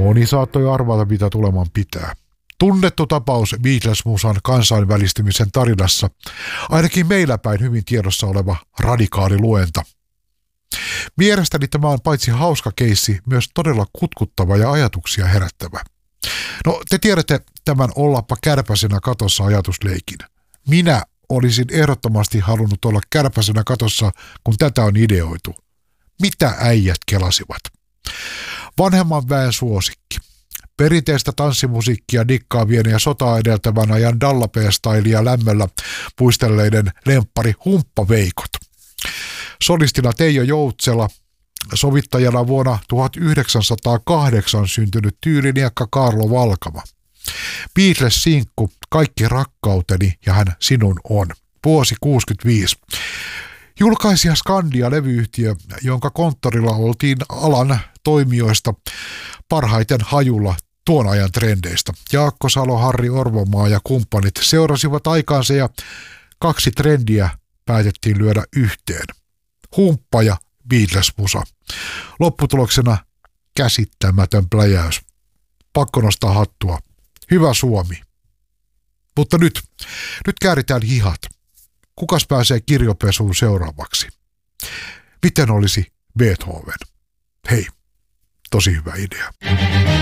Moni saattoi arvata, mitä tuleman pitää. Tunnettu tapaus Beatles-musan kansainvälistymisen tarinassa, ainakin meillä päin hyvin tiedossa oleva radikaali luenta. Mielestäni tämä on paitsi hauska keissi, myös todella kutkuttava ja ajatuksia herättävä. No, te tiedätte tämän ollappa kärpäsenä katossa ajatusleikin. Minä olisin ehdottomasti halunnut olla kärpäsenä katossa, kun tätä on ideoitu. Mitä äijät kelasivat? Vanhemman väen suosikki. Perinteistä tanssimusiikkia dikkaavien ja sotaa edeltävän ajan dallapee-stailia lämmöllä puistelleiden lemppari Humppaveikot. Solistina Teijo Joutsela, sovittajana vuonna 1908 syntynyt tyyliniekka Kaarlo Valkama. Beatles-sinkku Kaikki rakkauteni ja hän sinun on. Vuosi 65. Julkaisija Skandia-levyyhtiö, jonka konttorilla oltiin alan toimijoista parhaiten hajulla tuon ajan trendeistä. Jaakko Salo, Harri Orvomaa ja kumppanit seurasivat aikaansa ja 2 trendiä päätettiin lyödä yhteen. Humppa ja Beatles-musa. Lopputuloksena käsittämätön pläjäys. Pakko nostaa hattua. Hyvä Suomi. Mutta nyt kääritään hihat. Kukas pääsee kirjopesuun seuraavaksi? Miten olisi Beethoven? Hei, tosi hyvä idea.